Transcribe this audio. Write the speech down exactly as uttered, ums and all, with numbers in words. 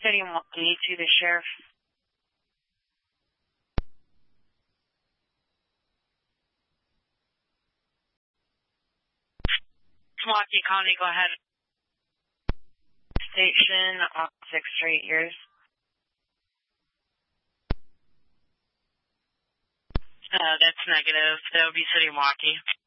City of Milwaukee to the sheriff. Milwaukee County, go ahead. Station, uh, six straight years. Uh, that's negative. That would be City of Milwaukee.